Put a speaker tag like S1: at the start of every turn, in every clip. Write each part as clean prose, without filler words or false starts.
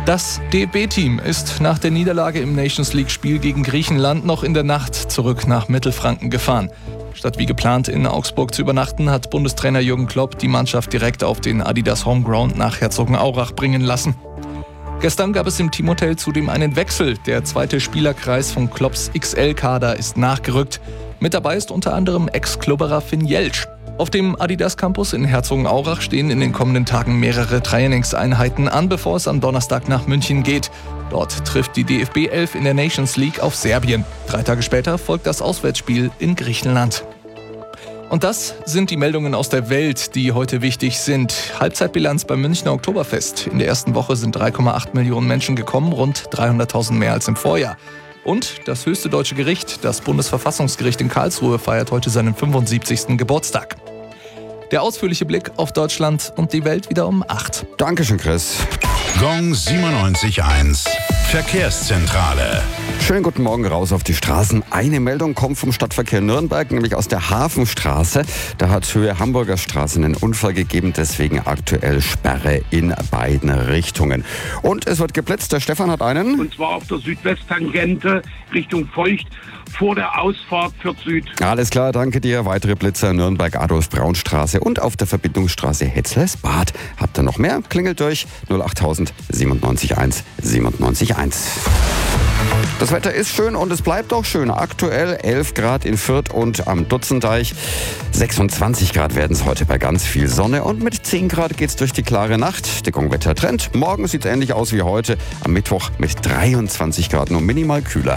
S1: Das DFB-Team ist nach der Niederlage im Nations-League-Spiel gegen Griechenland noch in der Nacht zurück nach Mittelfranken gefahren. Statt wie geplant in Augsburg zu übernachten, hat Bundestrainer Jürgen Klopp die Mannschaft direkt auf den Adidas Homeground nach Herzogenaurach bringen lassen. Gestern gab es im Teamhotel zudem einen Wechsel. Der zweite Spielerkreis von Klopps XL-Kader ist nachgerückt. Mit dabei ist unter anderem Ex-Klubberer Finn Jeltsch. Auf dem Adidas Campus in Herzogenaurach stehen in den kommenden Tagen mehrere Trainingseinheiten an, bevor es am Donnerstag nach München geht. Dort trifft die DFB 11 in der Nations League auf Serbien. 3 Tage später folgt das Auswärtsspiel in Griechenland. Und das sind die Meldungen aus der Welt, die heute wichtig sind. Halbzeitbilanz beim Münchner Oktoberfest. In der ersten Woche sind 3,8 Millionen Menschen gekommen, rund 300.000 mehr als im Vorjahr. Und das höchste deutsche Gericht, das Bundesverfassungsgericht in Karlsruhe, feiert heute seinen 75. Geburtstag. Der ausführliche Blick auf Deutschland und die Welt wieder um 8.
S2: Dankeschön, Chris.
S3: Gong 97.1 Verkehrszentrale.
S2: Schönen guten Morgen raus auf die Straßen. Eine Meldung kommt vom Stadtverkehr Nürnberg, nämlich aus der Hafenstraße. Da hat Höhe Hamburger Straße einen Unfall gegeben, deswegen aktuell Sperre in beiden Richtungen. Und es wird geblitzt. Der Stefan hat einen.
S4: Und zwar auf der Südwesttangente Richtung Feucht vor der Ausfahrt Fürth Süd.
S2: Alles klar, danke dir. Weitere Blitzer Nürnberg-Adolf-Braun-Straße und auf der Verbindungsstraße Hetzlers-Bad. Habt ihr noch mehr? Klingelt durch 08000 97 1. Das Wetter ist schön und es bleibt auch schön. Aktuell 11 Grad in Fürth und am Dutzendeich. 26 Grad werden es heute bei ganz viel Sonne. Und mit 10 Grad geht's durch die klare Nacht. Der Gongwetter-Trend. Morgen sieht es ähnlich aus wie heute. Am Mittwoch mit 23 Grad, nur minimal kühler.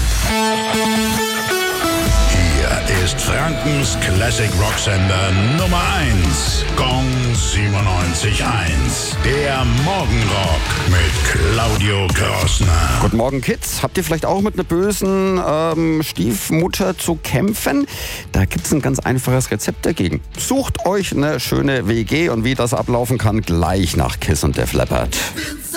S3: Hier ist Frankens Classic Rocksender Nummer 1. Gong 97.1. Der Morgenrock mit Claudio Kirschner.
S2: Guten Morgen, Kids. Habt ihr vielleicht auch mit einer bösen Stiefmutter zu kämpfen? Da gibt's ein ganz einfaches Rezept dagegen. Sucht euch eine schöne WG und wie das ablaufen kann, gleich nach Kiss und Def Leppard.